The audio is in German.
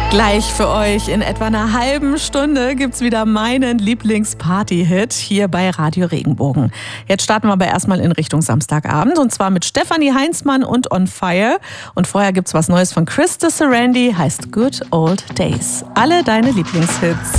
Gleich für euch in etwa einer halben Stunde gibt's wieder meinen Lieblings-Party-Hit hier bei Radio Regenbogen. Jetzt starten wir aber erstmal in Richtung Samstagabend und zwar mit Stefanie Heinzmann und On Fire. Und vorher gibt's was Neues von Chris de Serendy, heißt Good Old Days. Alle deine Lieblingshits.